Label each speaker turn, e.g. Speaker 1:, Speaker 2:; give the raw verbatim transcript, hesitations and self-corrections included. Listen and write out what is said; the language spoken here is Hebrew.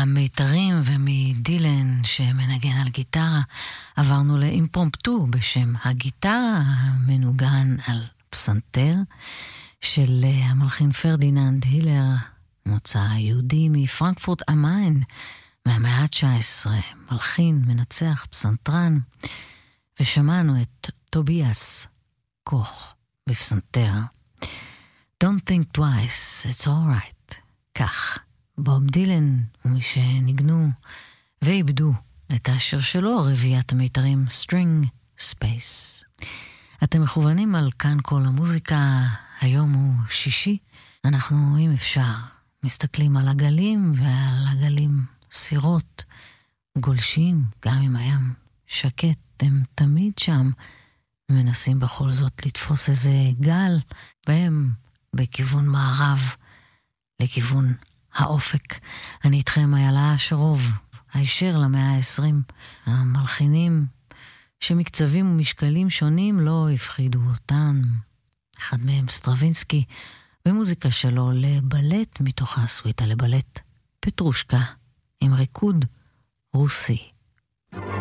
Speaker 1: מהמיתרים ומדילן שמנגן על גיטרה, עברנו לאימפרומפטו בשם הגיטרה המנוגן על פסנתר של המלחין פרדיננד הילר, מוצא יהודי מפרנקפורט אמיין מהמאה ה-תשע עשרה, מלחין, מנצח, פסנתרן, ושמענו את טוביאס קוך בפסנתר. Don't think twice, it's all right. כך, בוב דילן ומי שניגנו ואיבדו את השיר שלו, רביעיית המיתרים String Space. אתם מכוונים על כאן כל המוזיקה, היום הוא שישי, אנחנו אם אפשר מסתכלים על הגלים ועל הגלים סירות, גולשים, גם אם הים שקט, הם תמיד שם, מנסים בכל זאת לתפוס איזה גל, בהם בכיוון מערב, לכיוון האופק. אני איתכם איילה שרוב, הישר למאה ה-עשרים, המלחינים שמקצבים ומשקלים שונים לא הפחידו אותם. אחד מהם סטרווינסקי, במוזיקה שלו לבלט מתוך הסוויטה לבלט, פטרושקה, עם ריקוד רוסי.